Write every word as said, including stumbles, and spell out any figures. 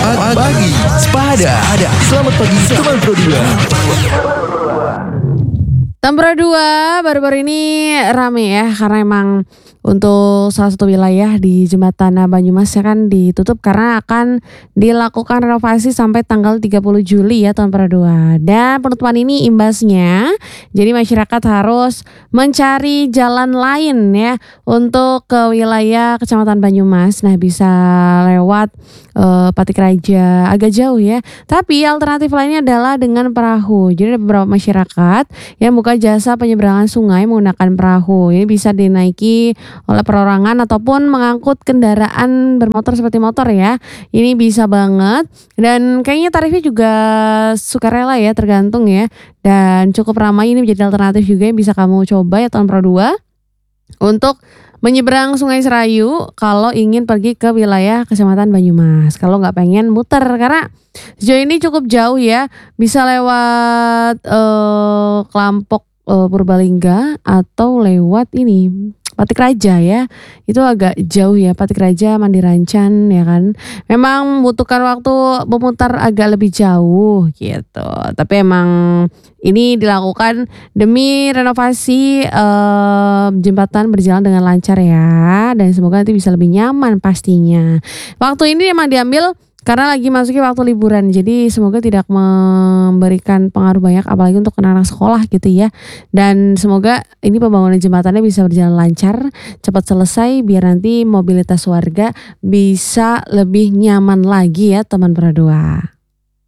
Pagi Sepada. Selamat pagi teman Pro dua. Tambra dua baru-baru ini rame ya karena emang untuk salah satu wilayah di Jembatan Banyumas ya kan ditutup karena akan dilakukan renovasi sampai tanggal tiga puluh Juli ya Tambra dua. Dan penutupan ini imbasnya jadi masyarakat harus mencari jalan lain ya untuk ke wilayah Kecamatan Banyumas. Nah bisa lewat uh, Patik Raja agak jauh ya. Tapi alternatif lainnya adalah dengan perahu. Jadi ada beberapa masyarakat yang buka jasa penyeberangan sungai menggunakan perahu. Ini bisa dinaiki oleh perorangan ataupun mengangkut kendaraan bermotor seperti motor ya. Ini bisa banget dan kayaknya tarifnya juga sukarela ya, tergantung ya. Dan cukup ramai, ini menjadi alternatif juga yang bisa kamu coba ya tahun Pro dua untuk menyeberang Sungai Serayu kalau ingin pergi ke wilayah Kecamatan Banyumas. Kalau nggak pengen muter karena sejauh ini cukup jauh ya, bisa lewat eh, Kelampok eh, Purbalingga atau lewat ini Patik Raja ya. Itu agak jauh ya, Patik Raja Mandirancan ya kan. Memang membutuhkan waktu memutar agak lebih jauh gitu. Tapi emang ini dilakukan demi renovasi eh, jembatan berjalan dengan lancar ya. Dan semoga nanti bisa lebih nyaman pastinya. Waktu ini emang diambil karena lagi masuki waktu liburan, jadi semoga tidak memberikan pengaruh banyak apalagi untuk anak-anak sekolah gitu ya. Dan semoga ini pembangunan jembatannya bisa berjalan lancar, cepat selesai biar nanti mobilitas warga bisa lebih nyaman lagi ya teman Pro dua.